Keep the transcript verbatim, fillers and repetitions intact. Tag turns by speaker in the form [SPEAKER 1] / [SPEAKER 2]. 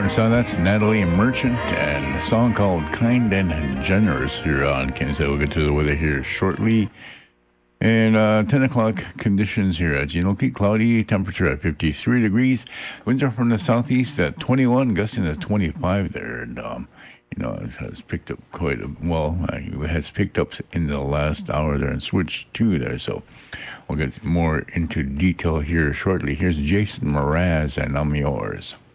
[SPEAKER 1] So that's Natalie Merchant and a song called Kind and Generous here on Kansas City. We'll get to the weather here shortly. And uh, ten o'clock conditions here at Gino Peak, cloudy, temperature at fifty-three degrees. Winds are from the southeast at twenty-one, gusting to twenty-five there. And, um, you know, it has picked up quite a, well, it has picked up in the last hour there and switched to there. So we'll get more into detail here shortly. Here's Jason Mraz and I'm Yours.